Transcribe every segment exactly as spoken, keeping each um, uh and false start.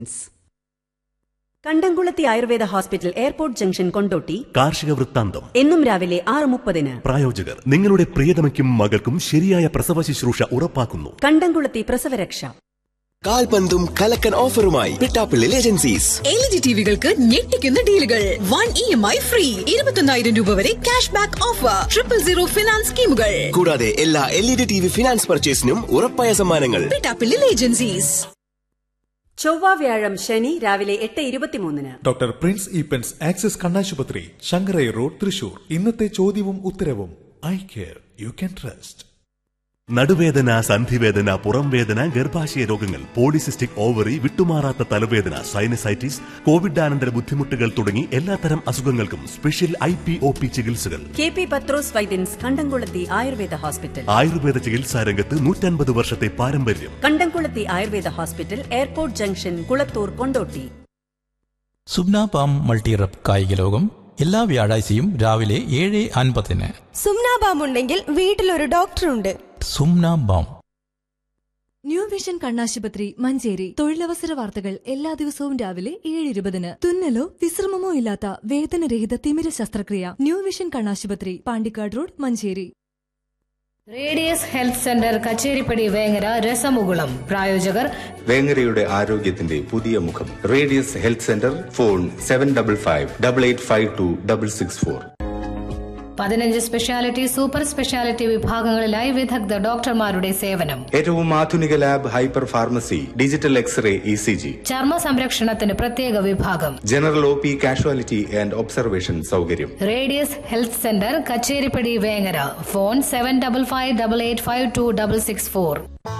കണ്ടംകുളത്തി Ayurveda hospital airport junction Kondotty കാർഷിക വൃത്താന്തം എന്നും രാവിലെ ആറ് മുപ്പതിന്. പ്രായോജകർ നിങ്ങളുടെ പ്രിയതമയ്ക്കും മകൾക്കും ശരിയായ പ്രസവ ശുശ്രൂഷ ഉറപ്പാക്കുന്നു. കണ്ടംകുളത്തി പ്രസവരക്ഷ. കാൽപന്തും കലക്കൻ ഓഫറുമായി Pittappillil agencies. L E D ടിവികൾക്ക് ഞെട്ടിക്കുന്ന ഡീലുകൾ. One E M I free, ഇരുപത്തൊന്നായിരം രൂപ വരെ cash back offer, triple zero finance സ്കീമുകൾ. കൂടാതെ എല്ലാ L E D T V finance പർച്ചേസിനും ഉറപ്പായ സമ്മാനങ്ങൾ. പിട്ടാപ്പിള്ളിൽ ഏജൻസീസ്. ചൊവ്വ വ്യാഴം ശനി രാവിലെ എട്ട് ഇരുപത്തിമൂന്നിന്. ഡോക്ടർ പ്രിൻസ് ഈപ്പൻസ് ആക്സിസ് കണ്ണാശുപത്രി, ശങ്കരൈ റോഡ്, തൃശൂർ. ഇന്നത്തെ ചോദ്യവും ഉത്തരവും eye care you can trust. നടുവേദന, സന്ധിവേദന, പുറംവേദന, ഗർഭാശയ രോഗങ്ങൾ, പോളിസിസ്റ്റിക് ഓവറി, വിട്ടുമാറാത്ത തലവേദന, സൈനസൈറ്റിസ്, കോവിഡാനന്തര ബുദ്ധിമുട്ടുകൾ തുടങ്ങി എല്ലാത്തരം അസുഖങ്ങൾക്കും special I P O P ചികിത്സകൾ. കെ പി പത്രോസ് വൈദ്യൻസ് കണ്ടംകുളത്തി ആയുർവേദ ഹോസ്പിറ്റൽ. ആയുർവേദ ചികിത്സാ രംഗത്ത് നൂറ്റൻപത് വർഷത്തെ പാരമ്പര്യം. കണ്ടംകുളത്തി Ayurveda hospital, airport junction, Kulathur, Kondotty. സുബ്ന palm മൾട്ടിറപ്പ് കായിക ലോകം എല്ലാ വ്യാഴാഴ്ചയും രാവിലെ ഏഴ് അൻപതിന്. സുംന ബാം ഉണ്ടെങ്കിൽ വീട്ടിലൊരു ഡോക്ടറുണ്ട്. സുംന ബാം. ന്യൂ വിഷൻ കണ്ണാശുപത്രി, മഞ്ചേരി. തൊഴിലവസര വാർത്തകൾ എല്ലാ ദിവസവും രാവിലെ ഏഴ് ഇരുപതിന്. തുന്നലോ വിശ്രമമോ ഇല്ലാത്ത വേദനരഹിത തിമിര ശസ്ത്രക്രിയ. ന്യൂ വിഷൻ കണ്ണാശുപത്രി, Pandikkad road, Manjeri. Radius health centre, Kacheripadi, Vengara, രസമുകുളം. പ്രായോജകർ വേങ്ങരയുടെ ആരോഗ്യത്തിന്റെ പുതിയ മുഖം. Radius health centre. Phone seven double five double eight five to double six four. പതിനഞ്ച് സ്പെഷ്യാലിറ്റി, സൂപ്പർ സ്പെഷ്യാലിറ്റി വിഭാഗങ്ങളിലായി വിദഗ്ധ ഡോക്ടർമാരുടെ സേവനം. ഏറ്റവും ആധുനിക lab, hyper pharmacy, digital x-ray, E C G. ചർമ്മ സംരക്ഷണത്തിന് പ്രത്യേക വിഭാഗം. General O P, casualty and observation സൗകര്യം. Radius health centre, Kacheripadi, Vengara. Phone seven double five double eight five to double six four.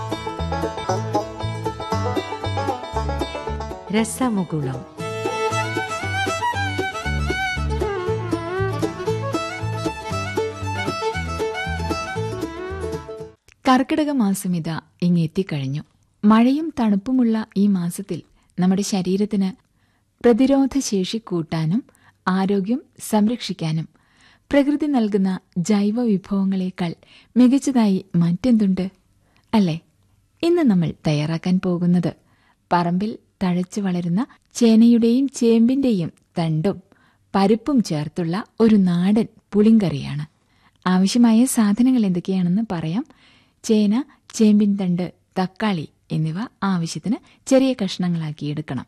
രസമുകുളം. കർക്കിടക മാസം ഇതാ ഇങ്ങെത്തിക്കഴിഞ്ഞു. മഴയും തണുപ്പുമുള്ള ഈ മാസത്തിൽ നമ്മുടെ ശരീരത്തിന് പ്രതിരോധശേഷി കൂട്ടാനും ആരോഗ്യം സംരക്ഷിക്കാനും പ്രകൃതി നൽകുന്ന ജൈവ വിഭവങ്ങളേക്കാൾ മികച്ചതായി മറ്റെന്തുണ്ട് അല്ലേ? ഇന്ന് നമ്മൾ തയ്യാറാക്കാൻ പോകുന്നത് പറമ്പിൽ തഴച്ചു വളരുന്ന ചേനയുടെയും ചേമ്പിന്റെയും തണ്ടും പരിപ്പും ചേർത്തുള്ള ഒരു നാടൻ പുളിങ്കറിയാണ്. ആവശ്യമായ സാധനങ്ങൾ എന്തൊക്കെയാണെന്ന് പറയാം. ചേന, ചേമ്പിൻ തണ്ട്, തക്കാളി എന്നിവ ആവശ്യത്തിന് ചെറിയ കഷ്ണങ്ങളാക്കിയെടുക്കണം.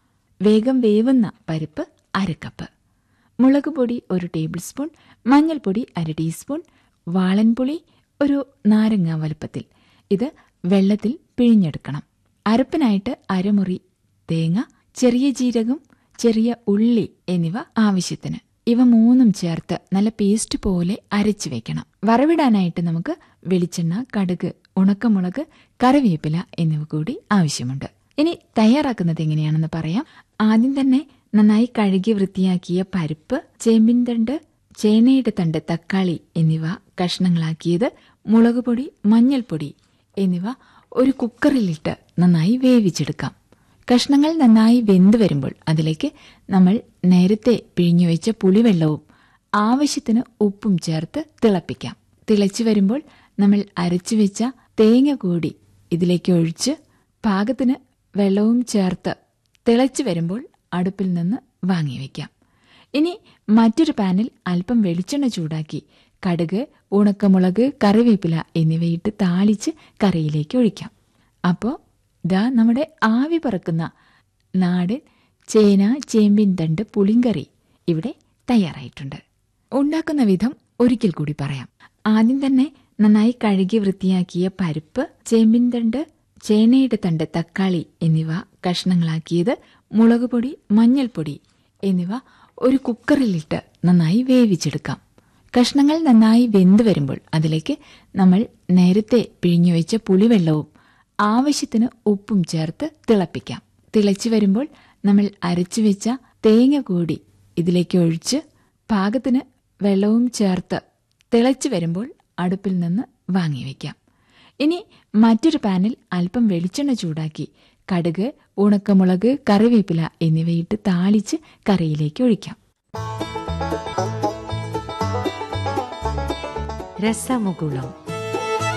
വേഗം വേവുന്ന പരിപ്പ് അരക്കപ്പ്, മുളക് പൊടി ഒരു ടേബിൾ സ്പൂൺ, മഞ്ഞൾപ്പൊടി അര ടീസ്പൂൺ, വാളൻപുളി ഒരു നാരങ്ങ വലുപ്പത്തിൽ. ഇത് വെള്ളത്തിൽ പിഴിഞ്ഞെടുക്കണം. അരപ്പിനായിട്ട് അരമുറി തേങ്ങ, ചെറിയ ജീരകം, ചെറിയ ഉള്ളി എന്നിവ ആവശ്യത്തിന്. ഇവ മൂന്നും ചേർത്ത് നല്ല പേസ്റ്റ് പോലെ അരച്ചു വെക്കണം. വറവിടാനായിട്ട് നമുക്ക് വെളിച്ചെണ്ണ, കടുക്, ഉണക്കമുളക്, കറിവേപ്പില എന്നിവ കൂടി ആവശ്യമുണ്ട്. ഇനി തയ്യാറാക്കുന്നത് എങ്ങനെയാണെന്ന് പറയാം. ആദ്യം തന്നെ നന്നായി കഴുകി വൃത്തിയാക്കിയ പരിപ്പ്, ചേമ്പിൻ തണ്ട്, ചേനയുടെ തണ്ട്, തക്കാളി എന്നിവ കഷ്ണങ്ങളാക്കിയത്, മുളക് പൊടി, മഞ്ഞൾപ്പൊടി എന്നിവ ഒരു കുക്കറിലിട്ട് നന്നായി വേവിച്ചെടുക്കാം. കഷ്ണങ്ങൾ നന്നായി വെന്തു വരുമ്പോൾ അതിലേക്ക് നമ്മൾ നേരത്തെ പിഴിഞ്ഞുവെച്ച പുളിവെള്ളവും ആവശ്യത്തിന് ഉപ്പും ചേർത്ത് തിളപ്പിക്കാം. തിളച്ചു വരുമ്പോൾ നമ്മൾ അരച്ചു വെച്ച തേങ്ങ കൂടി ഇതിലേക്ക് ഒഴിച്ച് പാകത്തിന് വെള്ളവും ചേർത്ത് തിളച്ചു വരുമ്പോൾ അടുപ്പിൽ നിന്ന് വാങ്ങിവെക്കാം. ഇനി മറ്റൊരു പാനിൽ അല്പം വെളിച്ചെണ്ണ ചൂടാക്കി കടുക്, ഉണക്കമുളക്, കറിവേപ്പില എന്നിവയിട്ട് താളിച്ച് കറിയിലേക്ക് ഒഴിക്കാം. അപ്പോൾ ദാ നമ്മുടെ ആവി പറക്കുന്ന നാടൻ ചേന, ചേമ്പിൻ തണ്ട് പുളിങ്കറി ഇവിടെ തയ്യാറായിട്ടുണ്ട്. ഉണ്ടാക്കുന്ന വിധം ഒരിക്കൽ കൂടി പറയാം. ആദ്യം തന്നെ നന്നായി കഴുകി വൃത്തിയാക്കിയ പരിപ്പ്, ചേമ്പിൻ തണ്ട്, ചേനയുടെ തണ്ട്, തക്കാളി എന്നിവ കഷ്ണങ്ങളാക്കിയത്, മുളക് പൊടി, മഞ്ഞൾപ്പൊടി എന്നിവ ഒരു കുക്കറിലിട്ട് നന്നായി വേവിച്ചെടുക്കാം. കഷ്ണങ്ങൾ നന്നായി വെന്തു വരുമ്പോൾ അതിലേക്ക് നമ്മൾ നേരത്തെ പിഴിഞ്ഞുവെച്ച പുളിവെള്ളവും ആവശ്യത്തിന് ഉപ്പും ചേർത്ത് തിളപ്പിക്കാം. തിളച്ചു വരുമ്പോൾ നമ്മൾ അരച്ചു വെച്ച തേങ്ങ കൂടി ഇതിലേക്ക് ഒഴിച്ച് പാകത്തിന് വെള്ളവും ചേർത്ത് തിളച്ചു വരുമ്പോൾ അടുപ്പിൽ നിന്ന് വാങ്ങിവെക്കാം. ഇനി മറ്റൊരു പാനിൽ അല്പം വെളിച്ചെണ്ണ ചൂടാക്കി കടുക്, ഉണക്കമുളക്, കറിവേപ്പില എന്നിവയിട്ട് താളിച്ച് കറിയിലേക്ക് ഒഴിക്കാം. രസമുകുളം.